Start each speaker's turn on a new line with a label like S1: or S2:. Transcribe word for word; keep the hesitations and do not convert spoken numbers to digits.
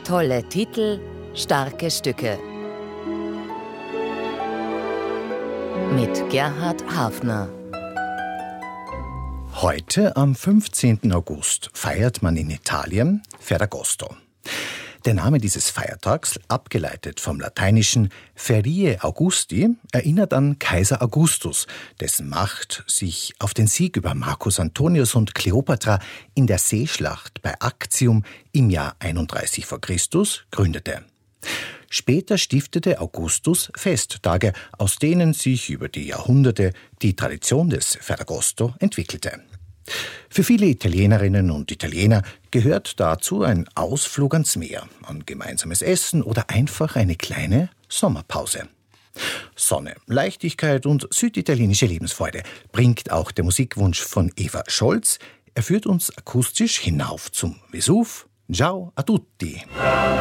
S1: Tolle Titel, starke Stücke. Mit Gerhard Hafner.
S2: Heute, am fünfzehnten August, feiert man in Italien Ferragosto. Der Name dieses Feiertags, abgeleitet vom lateinischen Feriae Augusti, erinnert an Kaiser Augustus, dessen Macht sich auf den Sieg über Marcus Antonius und Kleopatra in der Seeschlacht bei Actium im Jahr einunddreißig vor Christus gründete. Später stiftete Augustus Festtage, aus denen sich über die Jahrhunderte die Tradition des Ferragosto entwickelte. Für viele Italienerinnen und Italiener gehört dazu ein Ausflug ans Meer, ein gemeinsames Essen oder einfach eine kleine Sommerpause. Sonne, Leichtigkeit und süditalienische Lebensfreude bringt auch der Musikwunsch von Eva Scholz. Er führt uns akustisch hinauf zum Vesuv. Ciao a tutti!